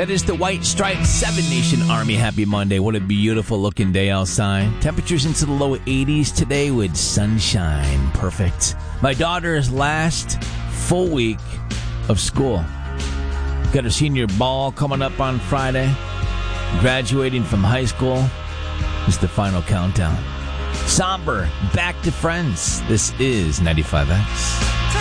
That is the White Stripes 7 Nation Army. Happy Monday. What a beautiful looking day outside. Temperatures into the low 80s today with sunshine. Perfect. My daughter's last full week of school. Got her senior ball coming up on Friday. Graduating from high school. It's the final countdown. Somber, back to friends. This is 95X.